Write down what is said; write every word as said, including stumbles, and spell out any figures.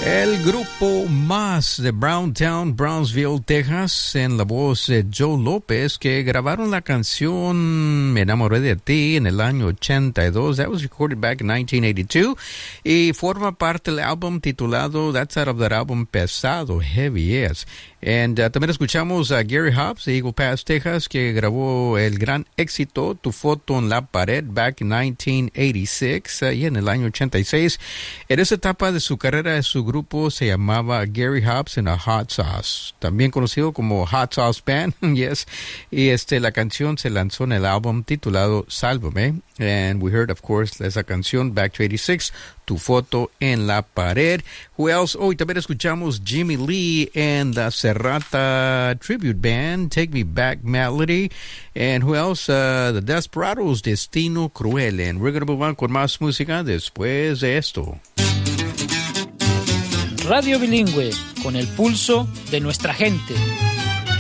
El grupo Más de Browntown, Brownsville, Texas, en la voz de Joe López, que grabaron la canción Me enamoré de ti en el año ochenta y dos. That was recorded back in nineteen eighty-two. Y forma parte del álbum titulado, that's out of that album, Pesado, Heavy, yes. And uh, también escuchamos a Gary Hobbs de Eagle Pass, Texas, que grabó el gran éxito Tu foto en la pared back in nineteen eighty-six, uh, y en el año ochenta y seis. En esa etapa de su carrera, su grupo se llamaba Gary Hobbs and a Hot Sauce, también conocido como Hot Sauce Band, yes. Y este, la canción se lanzó en el álbum titulado Sálvame. And we heard, of course, esa canción back to eighty-six, Tu foto en la pared. Who else? Oh, y también escuchamos Jimmy Lee and the Serrata Tribute Band, Take Me Back Melody. And who else? Uh, the Desperados, Destino Cruel. And we're going to move on con más música después de esto. Radio Bilingüe, con el pulso de nuestra gente.